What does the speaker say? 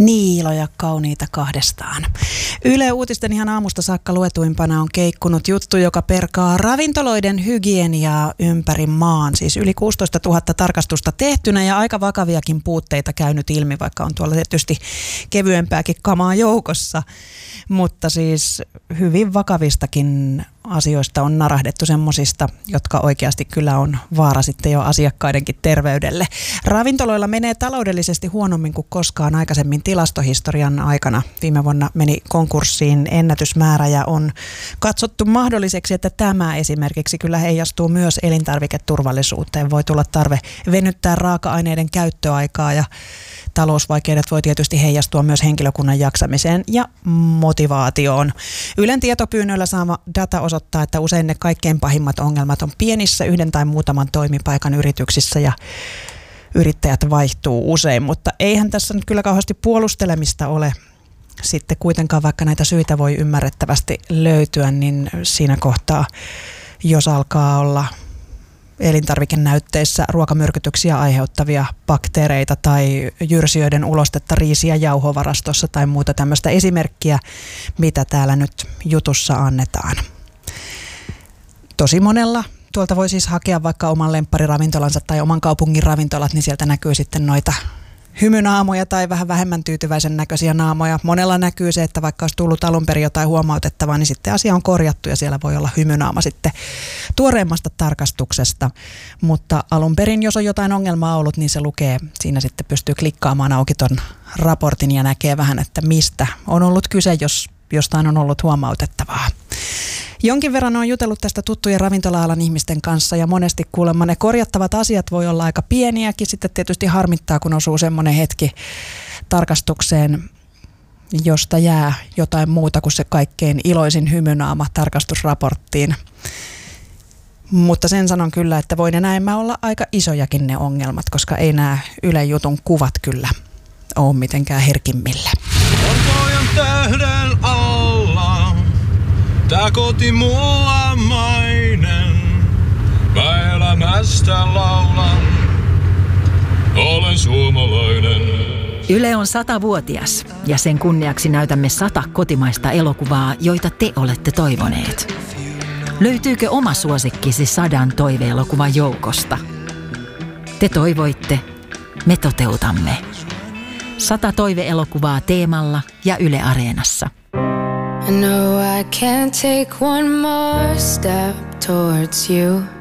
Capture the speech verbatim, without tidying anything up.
Niiloja kauniita kahdestaan. Yle Uutisten ihan aamusta saakka luetuimpana on keikkunut juttu, joka perkaa ravintoloiden hygieniaa ympäri maan. Siis yli kuusitoistatuhatta tarkastusta tehtynä ja aika vakaviakin puutteita käynyt ilmi, vaikka on tuolla tietysti kevyempääkin kamaa joukossa. Mutta siis hyvin vakavistakin asioista on narahdettu, semmosista, jotka oikeasti kyllä on vaara sitten jo asiakkaidenkin terveydelle. Ravintoloilla menee taloudellisesti huonommin kuin koskaan aikaisemmin tilastohistorian aikana. Viime vuonna meni konkurssiin ennätysmäärä ja on katsottu mahdolliseksi, että tämä esimerkiksi kyllä heijastuu myös elintarviketurvallisuuteen. Voi tulla tarve venyttää raaka-aineiden käyttöaikaa ja talousvaikeudet voi tietysti heijastua myös henkilökunnan jaksamiseen ja motivaatioon. Ylen tietopyynnöllä saama data osoittaa, että usein ne kaikkein pahimmat ongelmat on pienissä yhden tai muutaman toimipaikan yrityksissä ja yrittäjät vaihtuu usein, mutta eihän tässä nyt kyllä kauheasti puolustelemista ole sitten kuitenkaan, vaikka näitä syitä voi ymmärrettävästi löytyä, niin siinä kohtaa, jos alkaa olla elintarvikenäytteissä ruokamyrkytyksiä aiheuttavia bakteereita tai jyrsijöiden ulostetta riisi- ja jauhovarastossa tai muuta tämmöistä esimerkkiä, mitä täällä nyt jutussa annetaan. Tosi monella tuolta voi siis hakea vaikka oman lempariravintolansa tai oman kaupungin ravintolat, niin sieltä näkyy sitten noita hymynaamoja tai vähän vähemmän tyytyväisen näköisiä naamoja. Monella näkyy se, että vaikka olisi tullut alun perin jotain huomautettavaa, niin sitten asia on korjattu ja siellä voi olla hymynaama sitten tuoreimmasta tarkastuksesta. Mutta alun perin, jos on jotain ongelmaa ollut, niin se lukee, siinä sitten pystyy klikkaamaan auki ton raportin ja näkee vähän, että mistä on ollut kyse, jos jostain on ollut huomautettavaa. Jonkin verran on jutellut tästä tuttujen ravintola-alan ihmisten kanssa ja monesti kuulemma ne korjattavat asiat voi olla aika pieniäkin. Sitten tietysti harmittaa, kun osuu semmoinen hetki tarkastukseen, josta jää jotain muuta kuin se kaikkein iloisin hymynaama tarkastusraporttiin. Mutta sen sanon kyllä, että voi ne näemmä olla aika isojakin ne ongelmat, koska ei nämä Ylen jutun kuvat kyllä ole mitenkään herkimmillä. Orpojen tähden alla, tää koti mulla mainen, mä elämästä laulan, olen suomalainen. Yle on satavuotias ja sen kunniaksi näytämme sata kotimaista elokuvaa, joita te olette toivoneet. Löytyykö oma suosikkisi sadan toiveelokuvan joukosta? Te toivoitte, me toteutamme. Sata toiveelokuvaa Teemalla ja Yle Areenassa. I know I can't take one more step towards you.